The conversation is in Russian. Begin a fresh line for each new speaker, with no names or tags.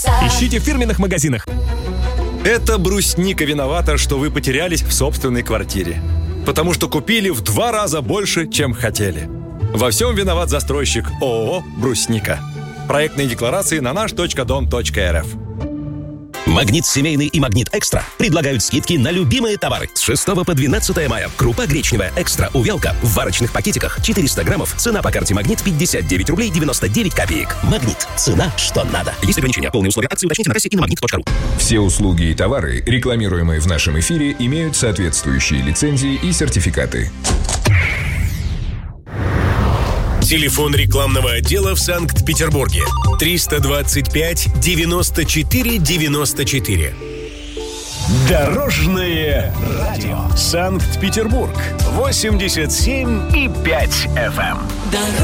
Ищите в фирменных магазинах.
Это брусника виновата, что вы потерялись в собственной квартире. Потому что купили в 2 раза больше, чем хотели. Во всем виноват застройщик ООО «Брусника». Проектные декларации на наш.дом.рф.
Магнит семейный и Магнит Экстра предлагают скидки на любимые товары. С 6 по 12 мая. Крупа гречневая Экстра увялка в варочных пакетиках 400 граммов. Цена по карте Магнит 59 рублей 99 копеек. Магнит. Цена, что надо. Есть ограничения. Полные условия акции уточните на кассе и на магнит.ру.
Все услуги и товары, рекламируемые в нашем эфире, имеют соответствующие лицензии и сертификаты.
Телефон рекламного отдела в Санкт-Петербурге 325-94-94. Дорожное радио. Санкт-Петербург. 87,5 FM.